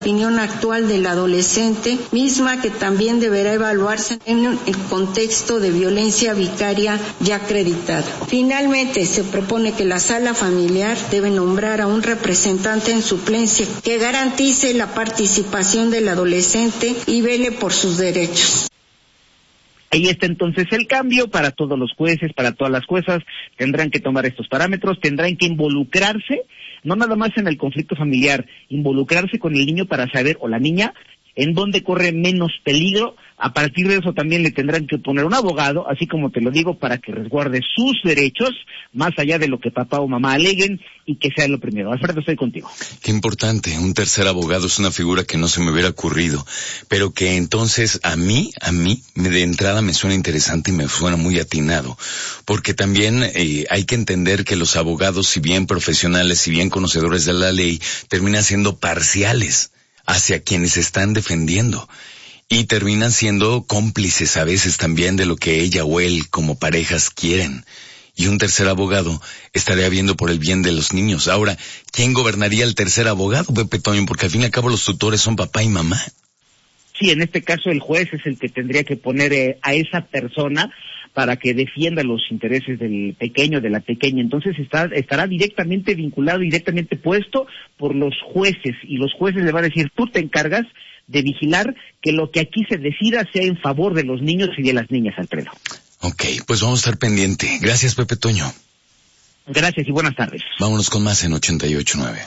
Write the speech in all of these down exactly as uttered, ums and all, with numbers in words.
opinión actual del adolescente, misma que también deberá evaluarse en el contexto de violencia vicaria ya acreditado. Finalmente, se propone que la sala familiar debe nombrar a un representante en suplencia que garantice la participación del adolescente y vele por sus derechos. Ahí está entonces el cambio para todos los jueces, para todas las juezas, tendrán que tomar estos parámetros, tendrán que involucrarse, no nada más en el conflicto familiar, involucrarse con el niño para saber, o la niña, en dónde corre menos peligro. A partir de eso también le tendrán que poner un abogado, así como te lo digo, para que resguarde sus derechos, más allá de lo que papá o mamá aleguen, y que sea lo primero. Alfredo, estoy contigo. Qué importante, un tercer abogado es una figura que no se me hubiera ocurrido, pero que entonces a mí, a mí, de entrada me suena interesante y me suena muy atinado, porque también eh, hay que entender que los abogados, si bien profesionales, si bien conocedores de la ley, terminan siendo parciales hacia quienes están defendiendo. Y terminan siendo cómplices a veces también de lo que ella o él como parejas quieren. Y un tercer abogado estaría viendo por el bien de los niños. Ahora, ¿quién gobernaría el tercer abogado, Pepe Toño? Porque al fin y al cabo los tutores son papá y mamá. Sí, en este caso el juez es el que tendría que poner eh, a esa persona para que defienda los intereses del pequeño, de la pequeña. Entonces está, estará directamente vinculado, directamente puesto por los jueces. Y los jueces le van a decir, tú te encargas de vigilar que lo que aquí se decida sea en favor de los niños y de las niñas, Alfredo. Ok, pues vamos a estar pendiente. Gracias, Pepe Toño. Gracias y buenas tardes. Vámonos con más en ochenta y ocho nueve.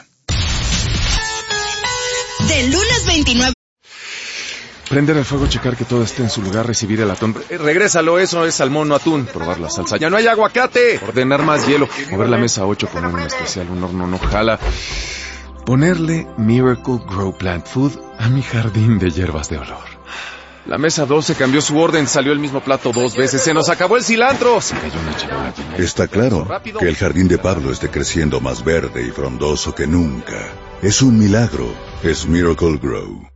De lunes veintinueve. Prender el fuego, checar que todo esté en su lugar, recibir el atún. Eh, regrésalo, eso es salmón, no atún. Probar la salsa. ¡Ya no hay aguacate! Ordenar más hielo. Mover la mesa a ocho, poner un especial, un horno no jala. Ponerle Miracle Grow Plant Food a mi jardín de hierbas de olor. La mesa doce cambió su orden, salió el mismo plato dos veces. ¡Se nos acabó el cilantro! Se cayó una charola llena. Está claro que el jardín de Pablo esté creciendo más verde y frondoso que nunca. Es un milagro. Es Miracle Grow.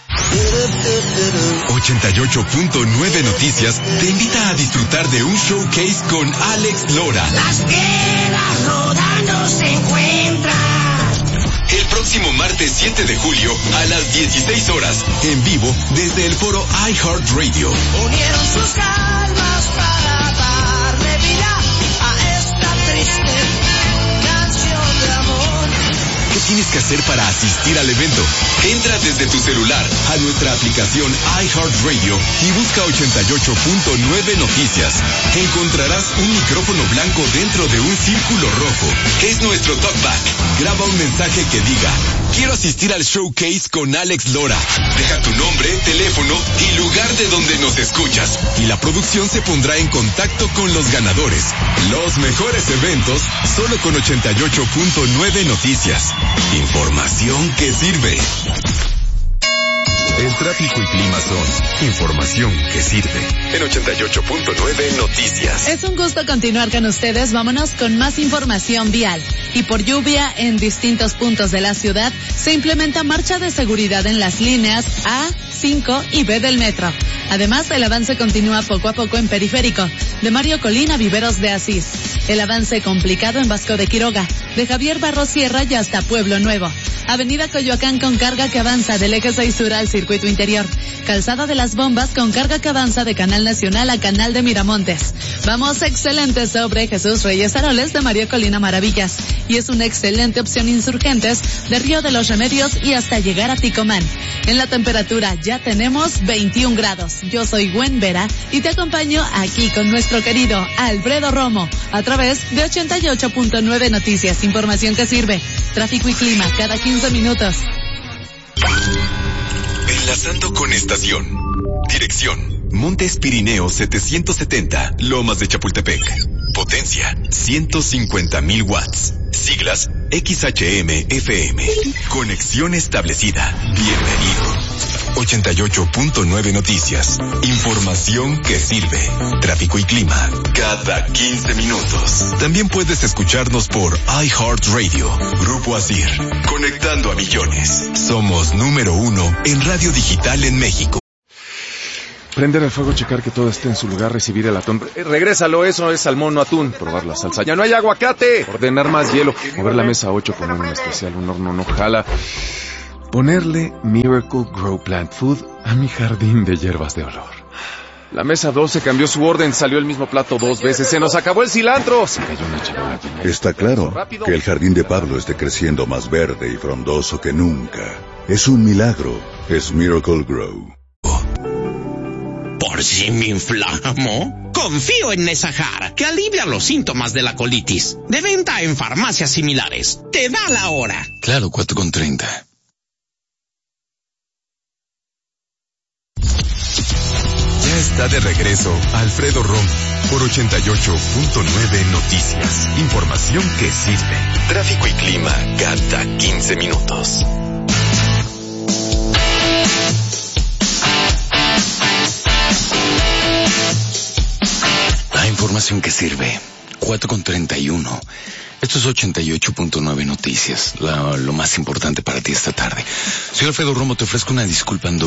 ochenta y ocho punto nueve Noticias te invita a disfrutar de un showcase con Alex Lora. Las piedras rodando se encuentran. El próximo martes siete de julio a las dieciséis horas, en vivo desde el foro iHeartRadio. Unieron sus almas para darle vida a esta triste canción de amor. ¿Qué tienes que hacer para asistir al evento? Entra desde tu celular a nuestra aplicación iHeartRadio y busca ochenta y ocho punto nueve Noticias. Encontrarás un micrófono blanco dentro de un círculo rojo. Es nuestro talkback. Graba un mensaje que diga: quiero asistir al showcase con Alex Lora. Deja tu nombre, teléfono y lugar de donde nos escuchas. Y la producción se pondrá en contacto con los ganadores. Los mejores eventos solo con ochenta y ocho punto nueve Noticias. Información que sirve. El tráfico y clima son información que sirve. En ochenta y ocho punto nueve Noticias. Es un gusto continuar con ustedes. Vámonos con más información vial. Y por lluvia en distintos puntos de la ciudad, se implementa marcha de seguridad en las líneas A, cinco y B del metro. Además, el avance continúa poco a poco en Periférico, de Mario Colina a Viveros de Asís. El avance complicado en Vasco de Quiroga, de Javier Barros Sierra y hasta Pueblo Nuevo. Avenida Coyoacán con carga que avanza del eje seis sur al circuito interior. Calzada de las Bombas con carga que avanza de Canal Nacional a Canal de Miramontes. Vamos excelente sobre Jesús Reyes Aroles de Mario Colina Maravillas. Y es una excelente opción Insurgentes de Río de los Remedios y hasta llegar a Ticomán. En la temperatura ya tenemos veintiún grados. Yo soy Gwen Vera y te acompaño aquí con nuestro querido Alfredo Romo a través de ochenta y ocho punto nueve Noticias. Información que sirve. Tráfico y clima cada quince minutos. Enlazando con estación. Dirección: Montes Pirineo setecientos setenta, Lomas de Chapultepec. Potencia: ciento cincuenta mil watts. Siglas: X H M F M. Conexión establecida. Bienvenido. ochenta y ocho punto nueve Noticias. Información que sirve. Tráfico y clima cada quince minutos. También puedes escucharnos por iHeartRadio. Grupo Asir. Conectando a millones. Somos número uno en radio digital en México. Prender el fuego, checar que todo esté en su lugar, recibir el atún. Eh, regrésalo, eso es salmón, no atún. Probar la salsa. ¡Ya no hay aguacate! Ordenar más hielo. Mover la mesa a ocho, poner un especial, un horno no jala. Ponerle Miracle Grow Plant Food a mi jardín de hierbas de olor. La mesa doce cambió su orden, salió el mismo plato dos veces, se nos acabó el cilantro. Se cayó una charola llena. Está claro que el jardín de Pablo esté creciendo más verde y frondoso que nunca. Es un milagro, es Miracle Grow. ¿Por si me inflamo? Confío en Nesahar, que alivia los síntomas de la colitis. De venta en farmacias similares. Te da la hora. Claro, cuatro con treinta. Ya está de regreso Alfredo Romo por ochenta y ocho punto nueve Noticias. Información que sirve. Tráfico y clima cada quince minutos. La información que sirve. cuatro con treinta y uno. Esto es ochenta y ocho punto nueve Noticias. La, lo más importante para ti esta tarde. Soy Alfredo Romo, te ofrezco una disculpa, ando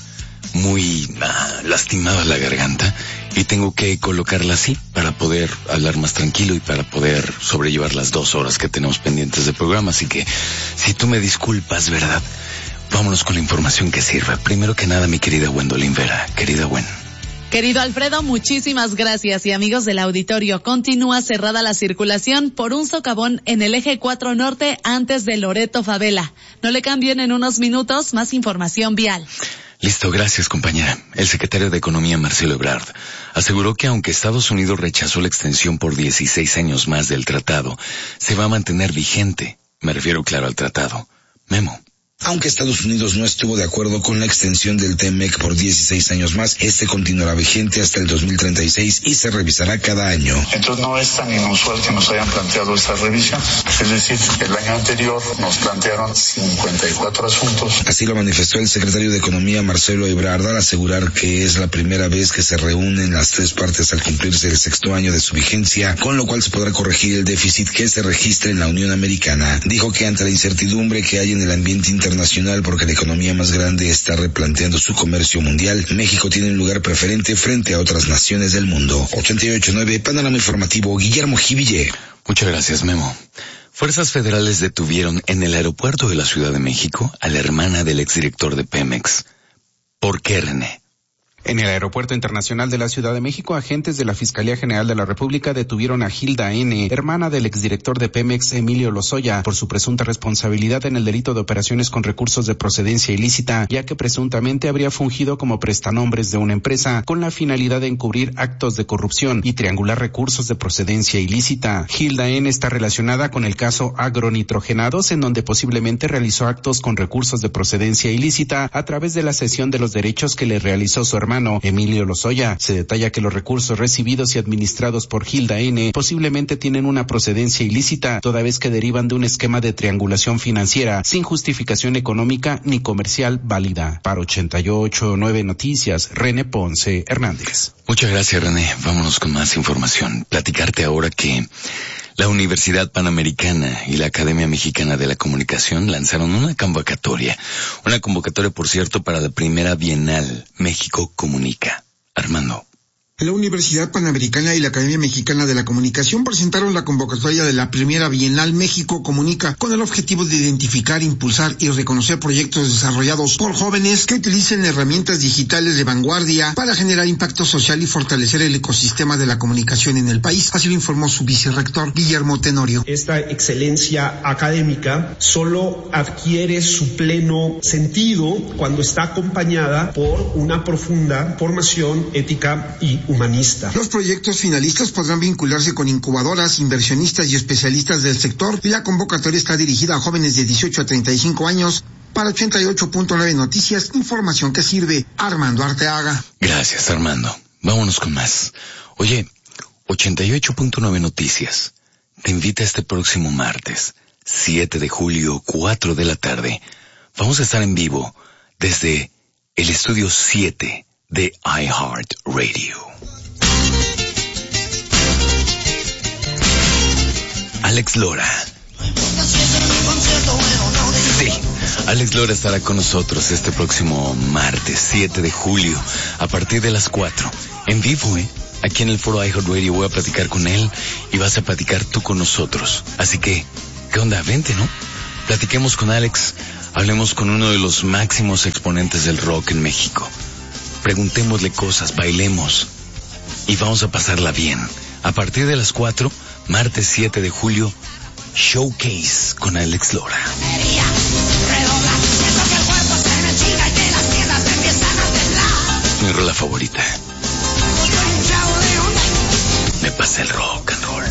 muy ah, lastimada la garganta y tengo que colocarla así para poder hablar más tranquilo y para poder sobrellevar las dos horas que tenemos pendientes de programa. Así que, si tú me disculpas, ¿verdad? Vámonos con la información que sirve. Primero que nada, mi querida Gwendolyn Vera. Querida Gwen. Querido Alfredo, muchísimas gracias. Y amigos del auditorio, continúa cerrada la circulación por un socavón en el eje cuatro norte antes de Loreto Favela. No le cambien, en unos minutos más información vial. Listo, gracias, compañera. El secretario de Economía, Marcelo Ebrard, aseguró que aunque Estados Unidos rechazó la extensión por dieciséis años más del tratado, se va a mantener vigente. Me refiero, claro, al tratado. Memo. Aunque Estados Unidos no estuvo de acuerdo con la extensión del T M E C por dieciséis años más, este continuará vigente hasta el dos mil treinta y seis y se revisará cada año. Entonces no es tan inusual que nos hayan planteado esta revisión. Es decir, el año anterior nos plantearon cincuenta y cuatro asuntos. Así lo manifestó el secretario de Economía, Marcelo Ebrard, al asegurar que es la primera vez que se reúnen las tres partes al cumplirse el sexto año de su vigencia, con lo cual se podrá corregir el déficit que se registre en la Unión Americana. Dijo que ante la incertidumbre que hay en el ambiente internacional, Nacional porque la economía más grande está replanteando su comercio mundial, México tiene un lugar preferente frente a otras naciones del mundo. ochenta y ocho punto nueve, Panorama Informativo, Guillermo Jiville. Muchas gracias, Memo. Fuerzas federales detuvieron en el aeropuerto de la Ciudad de México a la hermana del exdirector de Pemex. ¿Por qué, René? En el Aeropuerto Internacional de la Ciudad de México, agentes de la Fiscalía General de la República detuvieron a Gilda N., hermana del exdirector de Pemex, Emilio Lozoya, por su presunta responsabilidad en el delito de operaciones con recursos de procedencia ilícita, ya que presuntamente habría fungido como prestanombres de una empresa con la finalidad de encubrir actos de corrupción y triangular recursos de procedencia ilícita. Gilda N. está relacionada con el caso Agronitrogenados, en donde posiblemente realizó actos con recursos de procedencia ilícita a través de la cesión de los derechos que le realizó su hermano Emilio Lozoya. Se detalla que los recursos recibidos y administrados por Gilda N. posiblemente tienen una procedencia ilícita, toda vez que derivan de un esquema de triangulación financiera sin justificación económica ni comercial válida. Para ochenta y ocho punto nueve Noticias, René Ponce Hernández. Muchas gracias, René. Vámonos con más información. Platicarte ahora que la Universidad Panamericana y la Academia Mexicana de la Comunicación lanzaron una convocatoria. Una convocatoria, por cierto, para la primera Bienal México Comunica. Armando. La Universidad Panamericana y la Academia Mexicana de la Comunicación presentaron la convocatoria de la primera Bienal México Comunica con el objetivo de identificar, impulsar y reconocer proyectos desarrollados por jóvenes que utilicen herramientas digitales de vanguardia para generar impacto social y fortalecer el ecosistema de la comunicación en el país. Así lo informó su vicerrector, Guillermo Tenorio. Esta excelencia académica solo adquiere su pleno sentido cuando está acompañada por una profunda formación ética y humanista. Los proyectos finalistas podrán vincularse con incubadoras, inversionistas y especialistas del sector, y la convocatoria está dirigida a jóvenes de dieciocho a treinta y cinco años. Para ochenta y ocho punto nueve Noticias, información que sirve. Armando Arteaga. Gracias, Armando. Vámonos con más. Oye, ochenta y ocho punto nueve Noticias te invita este próximo martes, siete de julio, cuatro de la tarde. Vamos a estar en vivo desde el estudio siete de iHeartRadio. Alex Lora. Sí, Alex Lora estará con nosotros este próximo martes, siete de julio, a partir de las cuatro. En vivo, ¿eh? Aquí en el foro iHeartRadio voy a platicar con él y vas a platicar tú con nosotros. Así que, ¿qué onda? Vente, ¿no? Platiquemos con Alex Hablemos con uno de los máximos exponentes del rock en México. Preguntémosle cosas, bailemos y vamos a pasarla bien. A partir de las cuatro, martes siete de julio, Showcase con Alex Lora. Mi rola favorita. Me pasa el rock and roll.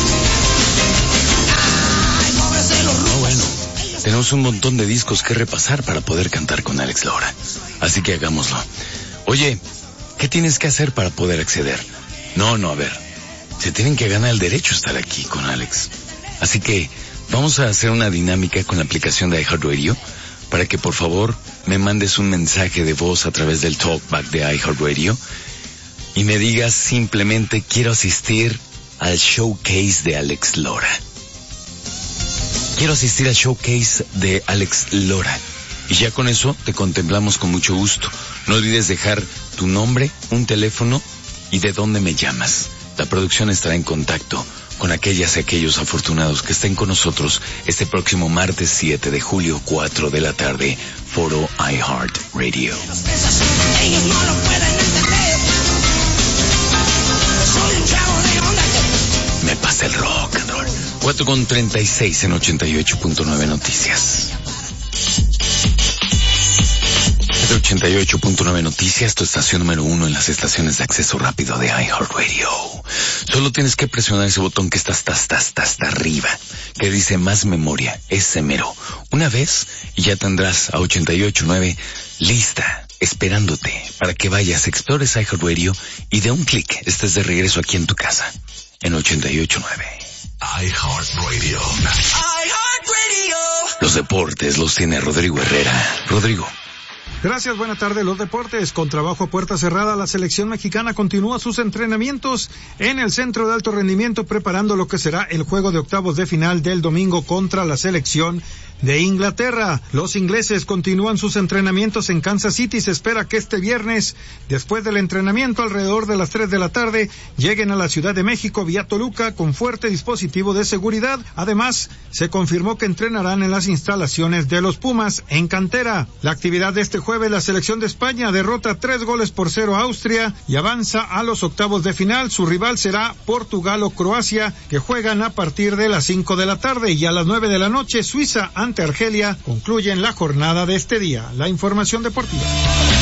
No, bueno, tenemos un montón de discos que repasar para poder cantar con Alex Lora. Así que hagámoslo. Oye, ¿qué tienes que hacer para poder acceder? No, no, a ver. Se tienen que ganar el derecho a estar aquí con Alex. Así que vamos a hacer una dinámica con la aplicación de iHeartRadio para que por favor me mandes un mensaje de voz a través del talkback de iHeartRadio y me digas simplemente quiero asistir al showcase de Alex Lora. Quiero asistir al showcase de Alex Lora. Y ya con eso te contemplamos con mucho gusto. No olvides dejar tu nombre, un teléfono y de dónde me llamas. La producción estará en contacto con aquellas y aquellos afortunados que estén con nosotros este próximo martes siete de julio, cuatro de la tarde, Foro iHeartRadio. Ellos no lo pueden entender. Soy un chavo de onda que... Me pasa el rock and roll. cuatro con treinta y seis en ochenta y ocho punto nueve Noticias. De ochenta y ocho punto nueve Noticias, tu estación número uno en las estaciones de acceso rápido de iHeartRadio. Solo tienes que presionar ese botón que está hasta, hasta, hasta, hasta arriba, que dice más memoria, ese mero. Una vez y ya tendrás a ochenta y ocho punto nueve lista, esperándote para que vayas, explores iHeartRadio y de un clic estés de regreso aquí en tu casa, en ochenta y ocho punto nueve. iHeartRadio. iHeartRadio. Los deportes los tiene Rodrigo Herrera. Rodrigo. Gracias, buena tarde. Los deportes. Con trabajo a puerta cerrada, la selección mexicana continúa sus entrenamientos en el centro de alto rendimiento, preparando lo que será el juego de octavos de final del domingo contra la selección de Inglaterra. Los ingleses continúan sus entrenamientos en Kansas City. Se espera que este viernes, después del entrenamiento, alrededor de las tres de la tarde, lleguen a la Ciudad de México vía Toluca con fuerte dispositivo de seguridad. Además, se confirmó que entrenarán en las instalaciones de los Pumas en cantera. La actividad de este jueves, la selección de España derrota tres goles por cero a Austria y avanza a los octavos de final. Su rival será Portugal o Croacia, que juegan a partir de las cinco de la tarde, y a las nueve de la noche Suiza ante Argelia concluyen la jornada de este día. La información deportiva.